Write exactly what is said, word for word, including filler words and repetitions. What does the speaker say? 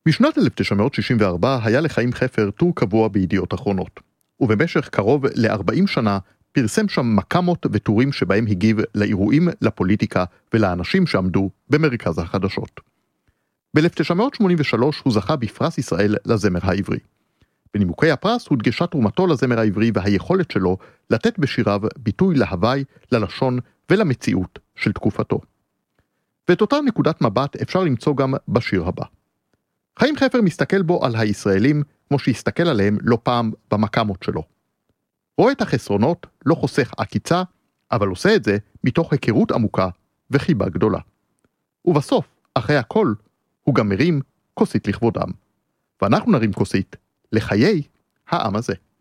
בשנת אלף תשע מאות שישים וארבע היה לחיים חפר טור קבוע בידיעות אחרונות, ובמשך קרוב ל-ארבעים שנה פרסם שם מקמות וטורים שבהם הגיב לאירועים, לפוליטיקה ולאנשים שעמדו במרכז החדשות. ב-אלף תשע מאות שמונים ושלוש הוא זכה בפרס ישראל לזמר העברי. בנימוקי הפרס הודגשה תרומתו לזמר העברי והיכולת שלו לתת בשיריו ביטוי להווי, ללשון ולמציאות של תקופתו. ואת אותה נקודת מבט אפשר למצוא גם בשיר הבא. חיים חפר מסתכל בו על הישראלים כמו שהסתכל עליהם לא פעם במקמות שלו. רואה את החסרונות, לא חוסך עקיצה, אבל עושה את זה מתוך היכרות עמוקה וחיבה גדולה. ובסוף, אחרי הכל, הוא גם מרים כוסית לכבודם. ואנחנו נרים כוסית לחיי העם הזה.